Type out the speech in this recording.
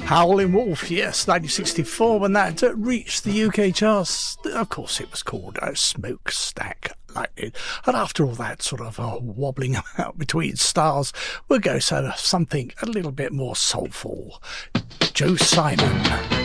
Howling Wolf, yes, 1964, when that reached the UK charts. Of course, it was called Smokestack Lightning. And after all that sort of wobbling about between stars, we'll go to something a little bit more soulful. Joe Simon.